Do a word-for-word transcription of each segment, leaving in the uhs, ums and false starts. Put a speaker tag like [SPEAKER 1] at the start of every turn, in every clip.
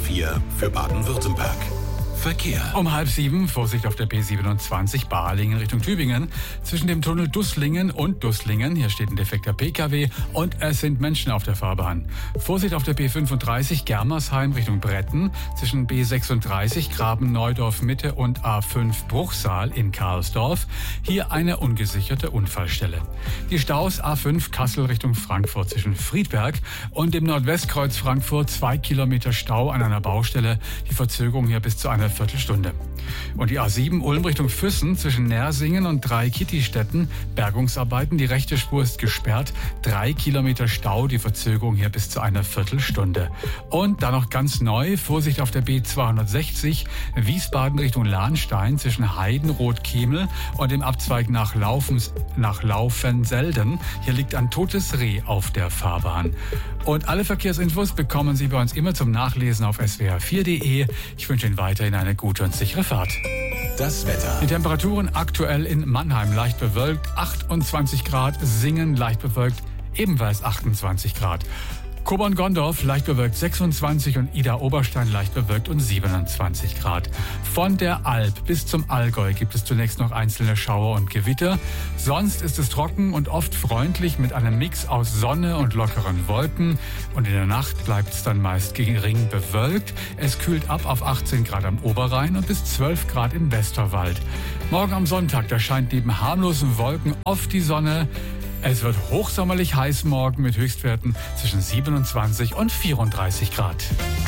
[SPEAKER 1] vier für Baden-Württemberg. Verkehr.
[SPEAKER 2] Um halb sieben, Vorsicht auf der B siebenundzwanzig, Balingen Richtung Tübingen. Zwischen dem Tunnel Dusslingen und Dusslingen, hier steht ein defekter P K W und es sind Menschen auf der Fahrbahn. Vorsicht auf der B fünfunddreißig, Germersheim Richtung Bretten. Zwischen B sechsunddreißig, Graben-Neudorf Mitte und A fünf Bruchsal in Karlsdorf. Hier eine ungesicherte Unfallstelle. Die Staus A fünf Kassel Richtung Frankfurt zwischen Friedberg und dem Nordwestkreuz Frankfurt. Zwei Kilometer Stau an einer Baustelle. Die Verzögerung hier bis zu einer Viertelstunde. Und die A sieben Ulm Richtung Füssen zwischen Nersingen und drei Kittistädten. Bergungsarbeiten, die rechte Spur ist gesperrt. Drei Kilometer Stau, die Verzögerung hier bis zu einer Viertelstunde. Und dann noch ganz neu, Vorsicht auf der B zweihundertsechzig, Wiesbaden Richtung Lahnstein zwischen Heidenroth-Kemel und dem Abzweig nach, Laufens, nach Laufenselden. Hier liegt ein totes Reh auf der Fahrbahn. Und alle Verkehrsinfos bekommen Sie bei uns immer zum Nachlesen auf s w r vier punkt d e. Ich wünsche Ihnen weiterhin eine gute und sichere Fahrt.
[SPEAKER 1] Das Wetter.
[SPEAKER 2] Die Temperaturen aktuell in Mannheim leicht bewölkt, achtundzwanzig Grad, Singen leicht bewölkt, ebenfalls achtundzwanzig Grad. Kobern-Gondorf leicht bewölkt sechsundzwanzig und Ida-Oberstein leicht bewölkt und siebenundzwanzig Grad. Von der Alp bis zum Allgäu gibt es zunächst noch einzelne Schauer und Gewitter. Sonst ist es trocken und oft freundlich mit einem Mix aus Sonne und lockeren Wolken. Und in der Nacht bleibt es dann meist gering bewölkt. Es kühlt ab auf achtzehn Grad am Oberrhein und bis zwölf Grad im Westerwald. Morgen am Sonntag, da scheint neben harmlosen Wolken oft die Sonne. Es wird hochsommerlich heiß morgen mit Höchstwerten zwischen siebenundzwanzig und vierunddreißig Grad.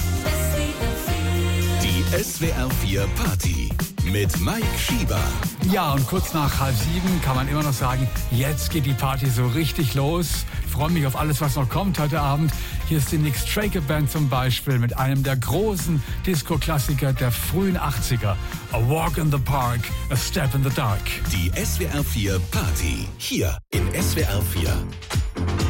[SPEAKER 1] Die S W R vier Party mit Mike Schieber.
[SPEAKER 2] Ja, und kurz nach halb sieben kann man immer noch sagen, jetzt geht die Party so richtig los. Ich freue mich auf alles, was noch kommt heute Abend. Hier ist die Nick Straker Band zum Beispiel mit einem der großen Disco-Klassiker der frühen achtziger. A Walk in the Park, A Step in the Dark.
[SPEAKER 1] Die S W R vier Party hier in S W R vier.